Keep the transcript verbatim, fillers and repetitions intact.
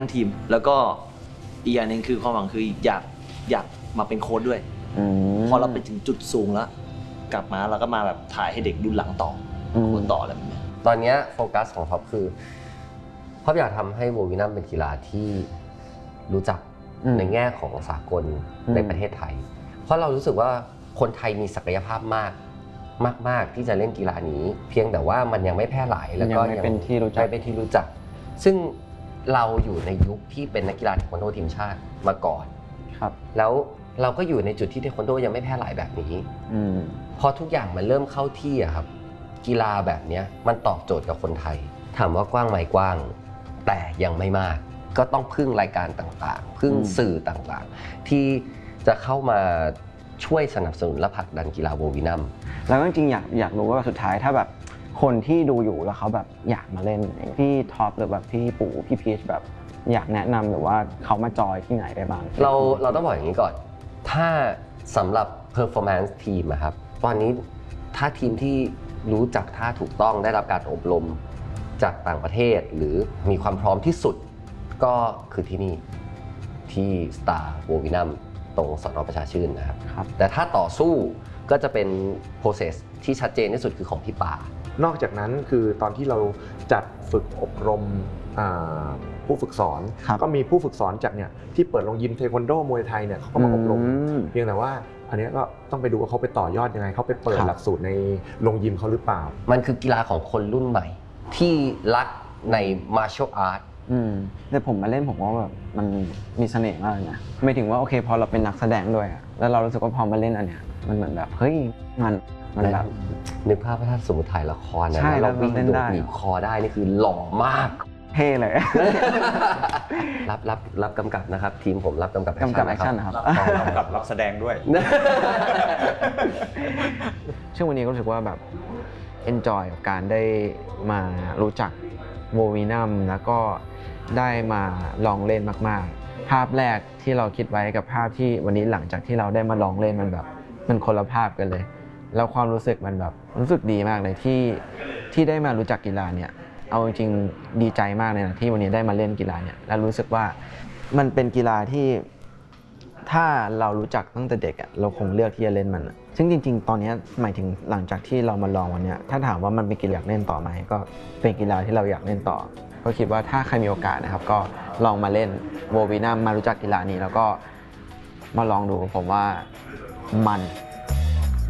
ทั้งทีมแล้วก็อีกอย่างหนึ่งคือความหวังคืออยากอยากมาเป็นโค้ชด้วยพอเราไปถึงจุดสูงแล้วกลับมาเราก็มาแบบถ่ายให้เด็กรุ่นหลังต่อคนต่ออะไรแบบนี้ตอนนี้โฟกัสของท็อปคือท็อปอยากทำให้โววินัมเป็นกีฬาที่รู้จักในแง่ของสากลในประเทศไทยเพราะเรารู้สึกว่าคนไทยมีศักยภาพมากมากๆที่จะเล่นกีฬานี้เพียงแต่ว่ามันยังไม่แพร่หลายแล้วก็ยังไม่เป็นที่รู้จักไม่เป็นที่รู้จักซึ่งเราอยู่ในยุคที่เป็นนักกีฬาเทควันโดทีมชาติมาก่อนครับแล้วเราก็อยู่ในจุดที่เทควันโดยังไม่แพร่หลายแบบนี้พอทุกอย่างมันเริ่มเข้าที่อะครับกีฬาแบบนี้มันตอบโจทย์กับคนไทยถามว่ากว้างไหมกว้างแต่ยังไม่มากก็ต้องพึ่งรายการต่างๆพึ่งสื่อต่างๆที่จะเข้ามาช่วยสนับสนุนและผลักดันกีฬาโววินัมแล้วก็จริงๆอยากอยากรู้ว่าสุดท้ายถ้าแบบคนที่ดูอยู่แล้วเขาแบบอยากมาเล่นพี่ท็อปหรือแบบพี่ปู่พี่พีชแบบอยากแนะนำหรือว่าเขามาจอยที่ไหนได้บ้างเราเราต้องบอกอย่างนี้ก่อนถ้าสำหรับ performance ทีมนะครับตอนนี้ถ้าทีมที่รู้จักท่าถูกต้องได้รับการอบรมจากต่างประเทศหรือมีความพร้อมที่สุดก็คือที่นี่ที่ Star โววินัมตรงสน.ประชาชื่นนะครับแต่ถ้าต่อสู้ก็จะเป็น process ที่ชัดเจนที่สุดคือของพี่ป่านอกจากนั้นคือตอนที่เราจัดฝึกอบรมผู้ฝึกสอนก็มีผู้ฝึกสอนจากเนี่ยที่เปิดโรงยิมเทควันโดมวยไทยเนี่ยเขาก็มาอบรมเพียงแต่ว่าอันนี้ก็ต้องไปดูว่าเขาไปต่อยอดยังไงเขาไปเปิดหลักสูตรในโรงยิมเขาหรือเปล่ามันคือกีฬาของคนรุ่นใหม่ที่รักใน martial art แต่ผมมาเล่นผมว่าแบบมันมีเสน่ห์มากเลยนะไม่ถึงว่าโอเคพอเราเป็นนักแสดงด้วยแล้วเรารู้สึกว่าพอมาเล่นอันเนี้ยมันเหมือนแบบเฮ้ยมันมันแบบนึกภาพว่าถ้าสมมติถ่ายละครนะเราวิ่งโดดหนีบคอได้นี่คือหล่อมากเท่เลยรับรับรับกำกับนะครับทีมผมรับกำกับกำกับแอคชั่นนะครับกำกับรับแสดงด้วยซึ่งวันนี้ก็รู้สึกว่าแบบ enjoy กับการได้มารู้จักโววินัมแล้วก็ได้มาลองเล่นมากๆภาพแรกที่เราคิดไว้กับภาพที่วันนี้หลังจากที่เราได้มาลองเล่นมันแบบมันคนละภาพกันเลยแล้วความรู้สึกมันแบบรู้สึกดีมากเลยที่ที่ได้มารู้จักกีฬาเนี่ยเอาจริงๆดีใจมากเลยนะที่วันนี้ได้มาเล่นกีฬาเนี่ยแล้วรู้สึกว่ามันเป็นกีฬาที่ถ้าเรารู้จักตั้งแต่เด็กอ่ะเราคงเลือกที่จะเล่นมันซึ่งจริงๆตอนนี้หมายถึงหลังจากที่เรามาลองวันนี้ถ้าถามว่ามันเป็นกีฬาอยากเล่นต่อไหมก็เป็นกีฬาที่เราอยากเล่นต่อก็คิดว่าถ้าใครมีโอกาสนะครับก็ลองมาเล่นโววินัมมารู้จักกีฬานี้แล้วก็มาลองดูผมว่ามัน